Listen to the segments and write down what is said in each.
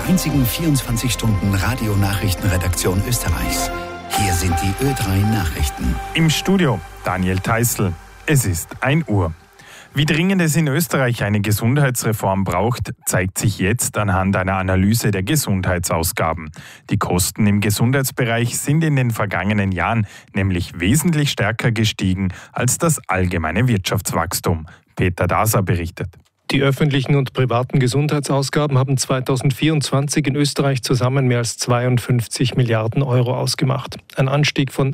der einzigen 24-Stunden-Radio-Nachrichtenredaktion Österreichs. Hier sind die Ö3 Nachrichten. Im Studio Daniel Theißl. Es ist 1 Uhr. Wie dringend es in Österreich eine Gesundheitsreform braucht, zeigt sich jetzt anhand einer Analyse der Gesundheitsausgaben. Die Kosten im Gesundheitsbereich sind in den vergangenen Jahren nämlich wesentlich stärker gestiegen als das allgemeine Wirtschaftswachstum. Peter Daser berichtet. Die öffentlichen und privaten Gesundheitsausgaben haben 2024 in Österreich zusammen mehr als 52 Milliarden Euro ausgemacht. Ein Anstieg von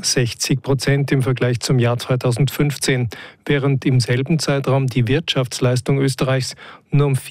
60% im Vergleich zum Jahr 2015, während im selben Zeitraum die Wirtschaftsleistung Österreichs nur um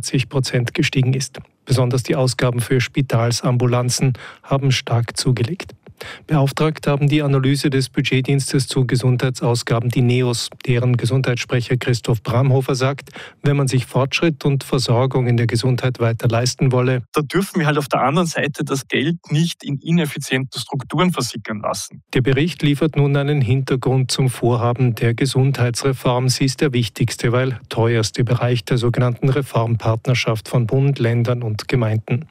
44% gestiegen ist. Besonders die Ausgaben für Spitalsambulanzen haben stark zugelegt. Beauftragt haben die Analyse des Budgetdienstes zu Gesundheitsausgaben die NEOS. Deren Gesundheitssprecher Christoph Bramhofer sagt, wenn man sich Fortschritt und Versorgung in der Gesundheit weiter leisten wolle, da dürfen wir halt auf der anderen Seite das Geld nicht in ineffiziente Strukturen versickern lassen. Der Bericht liefert nun einen Hintergrund zum Vorhaben der Gesundheitsreform. Sie ist der wichtigste, weil teuerste Bereich der sogenannten Reformpartnerschaft von Bund, Ländern und Gemeinden.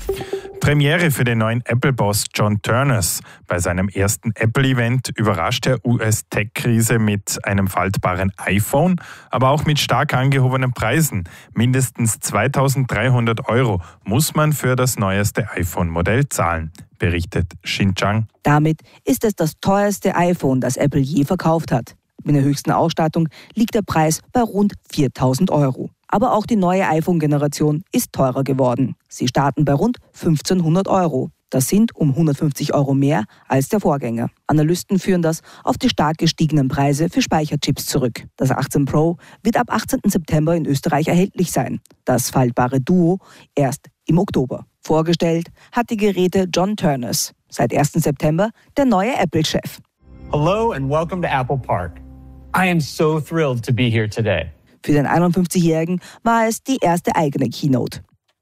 Premiere für den neuen Apple-Boss John Ternus. Bei seinem ersten Apple-Event überrascht der US-Tech-Krise mit einem faltbaren iPhone, aber auch mit stark angehobenen Preisen. Mindestens 2.300 € muss man für das neueste iPhone-Modell zahlen, berichtet Xinjiang. Damit ist es das teuerste iPhone, das Apple je verkauft hat. Mit der höchsten Ausstattung liegt der Preis bei rund 4.000 €. Aber auch die neue iPhone-Generation ist teurer geworden. Sie starten bei rund 1.500 €. Das sind um 150 € mehr als der Vorgänger. Analysten führen das auf die stark gestiegenen Preise für Speicherchips zurück. Das 18 Pro wird ab 18. September in Österreich erhältlich sein. Das faltbare Duo erst im Oktober. Vorgestellt hat die Geräte John Ternus. Seit 1. September der neue Apple-Chef. Hello and welcome to Apple Park. I am so thrilled to be here today. Für den 51-Jährigen war es die erste eigene Keynote.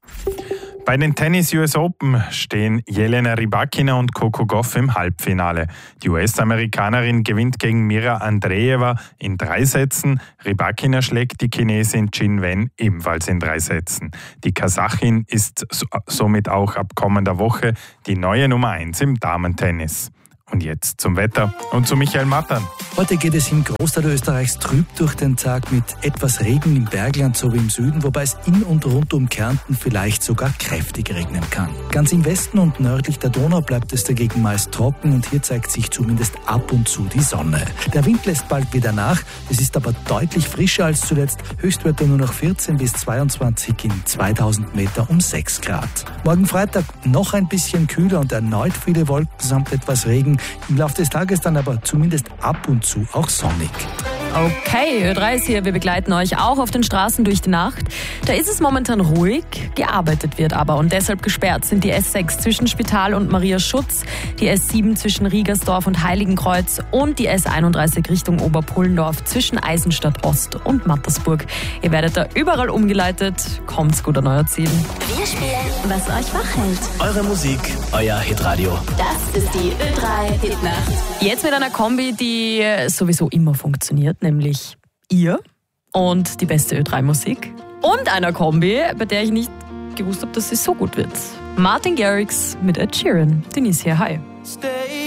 Bei den Tennis US Open stehen Jelena Rybakina und Coco Gauff im Halbfinale. Die US-Amerikanerin gewinnt gegen Mira Andreeva in 3 Sätzen. Rybakina schlägt die Chinesin Qin Wen ebenfalls in 3 Sätzen. Die Kasachin ist somit auch ab kommender Woche die neue Nummer 1 im Damentennis. Und jetzt zum Wetter und zu Michael Mattern. Heute geht es im Großteil Österreichs trüb durch den Tag mit etwas Regen im Bergland sowie im Süden, wobei es in und rund um Kärnten vielleicht sogar kräftig regnen kann. Ganz im Westen und nördlich der Donau bleibt es dagegen meist trocken und hier zeigt sich zumindest ab und zu die Sonne. Der Wind lässt bald wieder nach, es ist aber deutlich frischer als zuletzt, Höchstwerte nur noch 14 bis 22 in 2000 Meter um 6 Grad. Morgen Freitag noch ein bisschen kühler und erneut viele Wolken samt etwas Regen. Im Laufe des Tages dann aber zumindest ab und zu auch sonnig. Okay, Ö3 ist hier. Wir begleiten euch auch auf den Straßen durch die Nacht. Da ist es momentan ruhig, gearbeitet wird aber und deshalb gesperrt sind die S6 zwischen Spital und Maria Schutz, die S7 zwischen Riegersdorf und Heiligenkreuz und die S31 Richtung Oberpullendorf zwischen Eisenstadt Ost und Mattersburg. Ihr werdet da überall umgeleitet. Kommt's gut an euer Ziel. Wir spielen, was euch wach hält. Eure Musik, euer Hitradio. Das ist die Ö3 Hitnacht. Jetzt mit einer Kombi, die sowieso immer funktioniert, nämlich ihr und die beste Ö3-Musik. Und einer Kombi, bei der ich nicht gewusst habe, dass sie so gut wird. Martin Garrix mit Ed Sheeran. Denise hier, hi.